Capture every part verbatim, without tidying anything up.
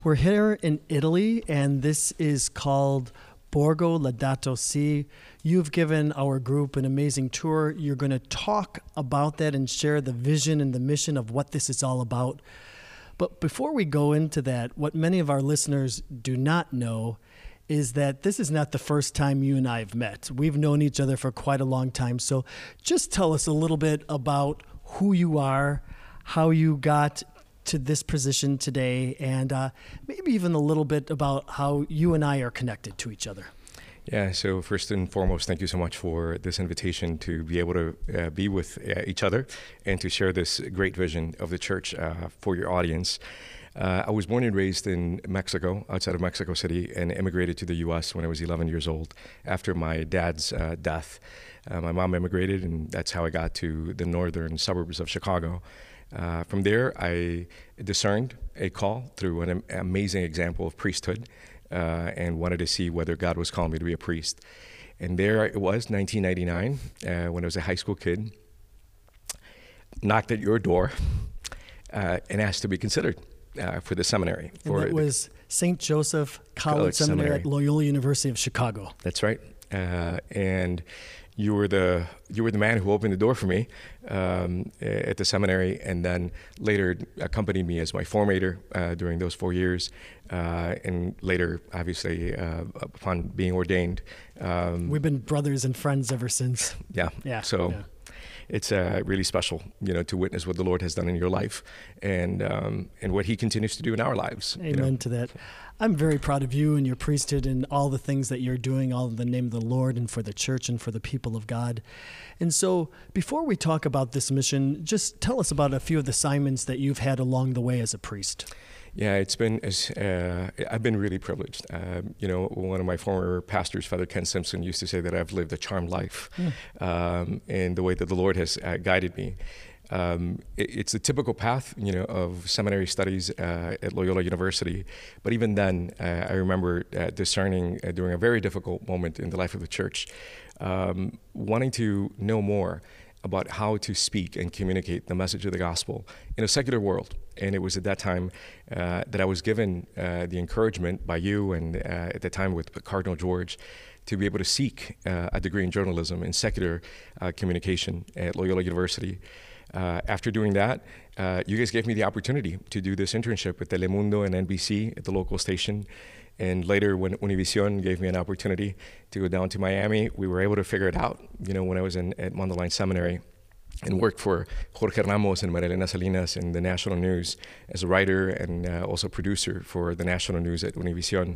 We're here in Italy, and this is called Borgo Laudato Si. You've given our group an amazing tour. You're going to talk about that and share the vision and the mission of what this is all about. But before we go into that, what many of our listeners do not know is that this is not the first time you and I have met. We've known each other for quite a long time. So just tell us a little bit about who you are, how you got to this position today, and uh, maybe even a little bit about how you and I are connected to each other. Yeah, so first and foremost, thank you so much for this invitation to be able to uh, be with uh, each other and to share this great vision of the church uh, for your audience. Uh, I was born and raised in Mexico, outside of Mexico City, and immigrated to the U S when I was eleven years old after my dad's uh, death. Uh, my mom immigrated, and that's how I got to the northern suburbs of Chicago. Uh, from there, I discerned a call through an am- amazing example of priesthood uh, and wanted to see whether God was calling me to be a priest. And there it was, nineteen ninety-nine, uh, when I was a high school kid, knocked at your door uh, and asked to be considered uh, for the seminary. And for that was Saint Joseph College, College Seminary, Seminary at Loyola University of Chicago. That's right. Uh, and you were the you were the man who opened the door for me um, at the seminary, and then later accompanied me as my formator uh, during those four years, uh, and later, obviously, uh, upon being ordained. Um, We've been brothers and friends ever since. Yeah. Yeah. So. Yeah. It's uh, really special, you know, to witness what the Lord has done in your life and um, and what He continues to do in our lives. Amen you know? to that. I'm very proud of you and your priesthood and all the things that you're doing, all in the name of the Lord and for the church and for the people of God. And so before we talk about this mission, just tell us about a few of the assignments that you've had along the way as a priest. Yeah, it's been, as uh, I've been really privileged. Uh, you know, one of my former pastors, Father Ken Simpson, used to say that I've lived a charmed life mm. um, in the way that the Lord has uh, guided me. Um, it, it's a typical path, you know, of seminary studies uh, at Loyola University. But even then, uh, I remember uh, discerning uh, during a very difficult moment in the life of the church, um, wanting to know more about how to speak and communicate the message of the gospel in a secular world. And it was at that time uh, that I was given uh, the encouragement by you and uh, at the time with Cardinal George to be able to seek uh, a degree in journalism and secular uh, communication at Loyola University. Uh, after doing that, uh, you guys gave me the opportunity to do this internship with Telemundo and N B C at the local station. And later, when Univision gave me an opportunity to go down to Miami, we were able to figure it out, you know, when I was in, at Mundelein Seminary and worked for Jorge Ramos and Maria Elena Salinas in the national news as a writer and uh, also producer for the national news at Univision.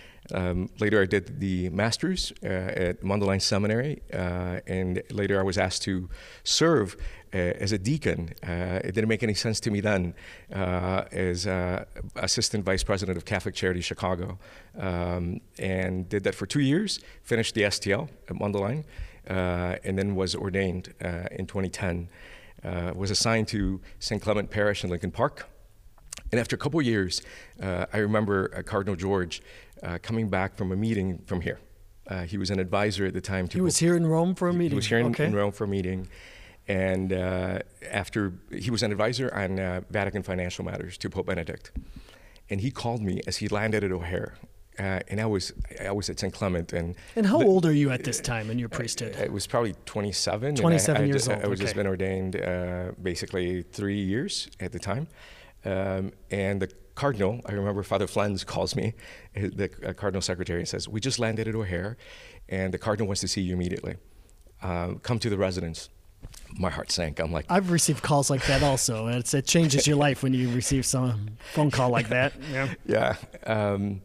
Um, later, I did the master's uh, at Mundelein Seminary, uh, and later I was asked to serve uh, as a deacon. Uh, it didn't make any sense to me then uh, as uh, assistant vice president of Catholic Charities Chicago, um, and did that for two years, finished the S T L at Mundelein, uh, and then was ordained uh, in twenty ten. Uh, was assigned to Saint Clement Parish in Lincoln Park. And after a couple of years, uh, I remember uh, Cardinal George uh, coming back from a meeting from here. Uh, he was an advisor at the time. To he was here in Rome for a meeting? He was here in, okay. in Rome for a meeting. And uh, after, he was an advisor on uh, Vatican financial matters to Pope Benedict. And he called me as he landed at O'Hare. Uh, and I was I was at Saint Clement. And and how the, old are you at this time in your priesthood? I, I was probably twenty-seven. twenty-seven and I, I years just, old, I was okay. just been ordained uh, basically three years at the time. Um, and the Cardinal, I remember Father Flens calls me, the uh, Cardinal Secretary, and says, we just landed at O'Hare, and the Cardinal wants to see you immediately. Um, come to the residence. My heart sank. I'm like... I've received calls like that also. It's, it changes your life when you receive some phone call like that. Yeah. Yeah. Um,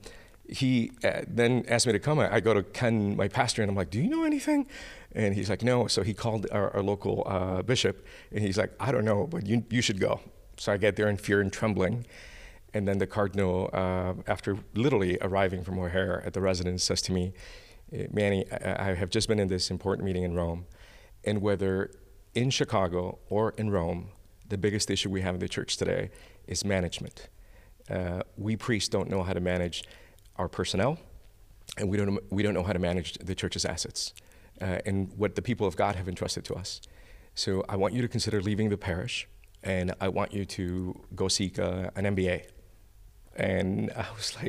he uh, then asked me to come. I, I go to Ken, my pastor, and I'm like, do you know anything? And he's like, no. So he called our, our local uh, bishop, and he's like, I don't know, but you you should go. So I get there in fear and trembling. And then the Cardinal, uh, after literally arriving from O'Hare at the residence, says to me, Manny, I, I have just been in this important meeting in Rome, and whether in Chicago or in Rome, the biggest issue we have in the church today is management. Uh, we priests don't know how to manage our personnel, and we don't, we don't know how to manage the church's assets uh, and what the people of God have entrusted to us. So I want you to consider leaving the parish, and I want you to go seek uh, an M B A. And I was like,